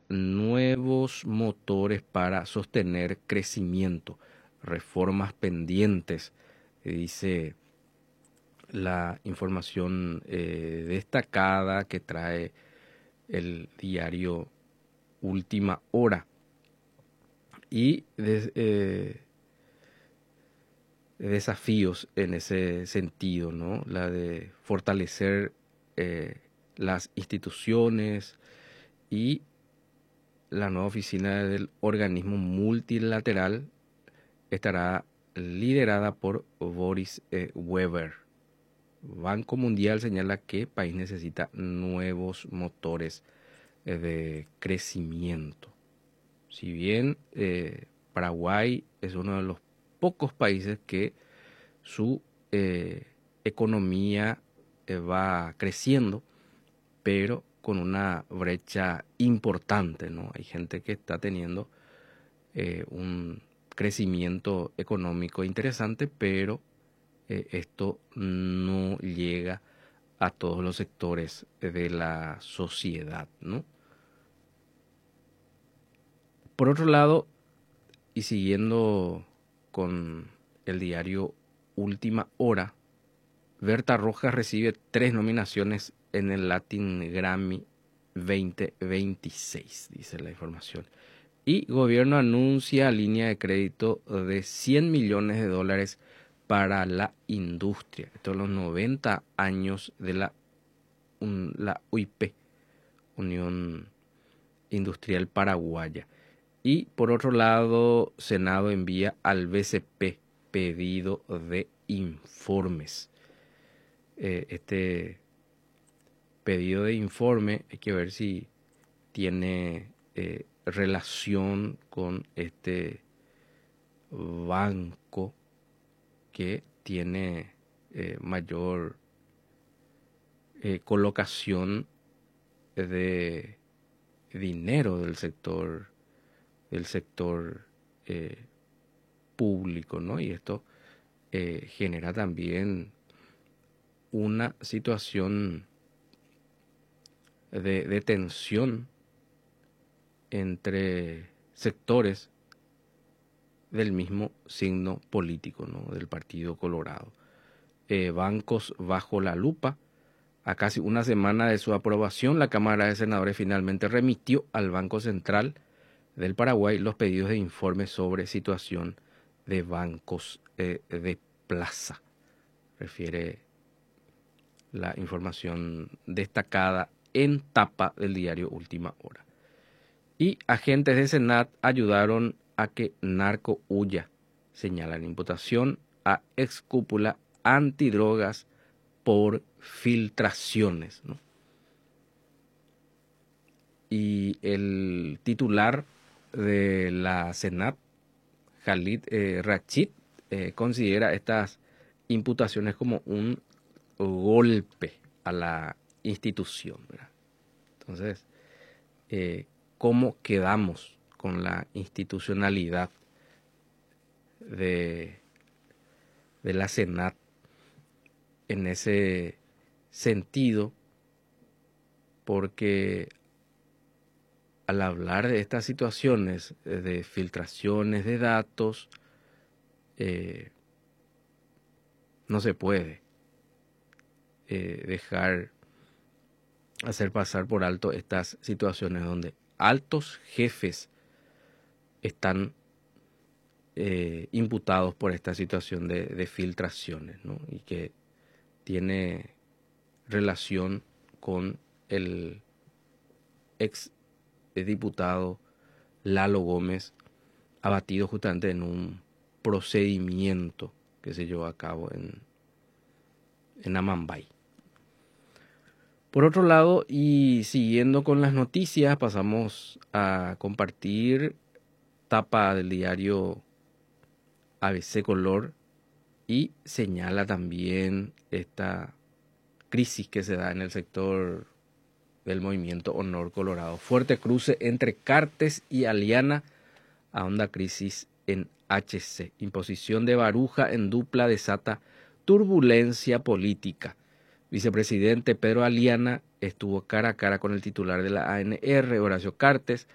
nuevos motores para sostener crecimiento, reformas pendientes, dice la información destacada que trae el diario Última Hora. Y desafíos en ese sentido, ¿no? La de fortalecer las instituciones y la nueva oficina del organismo multilateral estará liderada por Boris Weber. Banco Mundial señala que el país necesita nuevos motores de crecimiento. Si bien Paraguay es uno de los pocos países que su economía va creciendo, pero con una brecha importante, ¿no? Hay gente que está teniendo un crecimiento económico interesante, pero esto no llega a todos los sectores de la sociedad, ¿no? Por otro lado, y siguiendo con el diario Última Hora, Berta Rojas recibe 3 nominaciones en el Latin Grammy 2026, dice la información. Y gobierno anuncia línea de crédito de $100 millones para la industria. Esto es los 90 años de la UIP, Unión Industrial Paraguaya. Y por otro lado, Senado envía al BCP pedido de informes. Este pedido de informe hay que ver si tiene relación con este banco que tiene mayor colocación de dinero del sector público, ¿no? Y esto genera también una situación de tensión entre sectores del mismo signo político, ¿no? Del Partido Colorado. Bancos bajo la lupa. A casi una semana de su aprobación, la Cámara de Senadores finalmente remitió al Banco Central del Paraguay los pedidos de informe sobre situación de bancos de plaza. Refiere la información destacada en tapa del diario Última Hora. Y agentes de Senat ayudaron a que narco huya. Señalan imputación a excúpula antidrogas por filtraciones, ¿no? Y el titular de la Senat, Khalid Rachid, considera estas imputaciones como un golpe a la institución, ¿verdad? Entonces, ¿cómo quedamos con la institucionalidad de la Senat en ese sentido? Porque al hablar de estas situaciones de filtraciones de datos, no se puede dejar hacer pasar por alto estas situaciones donde altos jefes están imputados por esta situación de filtraciones, ¿no? Y que tiene relación con el ex diputado Lalo Gómez, abatido justamente en un procedimiento que se llevó a cabo en Amambay. Por otro lado, y siguiendo con las noticias, pasamos a compartir tapa del diario ABC Color y señala también esta crisis que se da en el sector del movimiento Honor Colorado. Fuerte cruce entre Cartes y Aliana, ahonda crisis en HC. Imposición de Baruja en dupla desata turbulencia política. Vicepresidente Pedro Aliana estuvo cara a cara con el titular de la ANR, Horacio Cartes,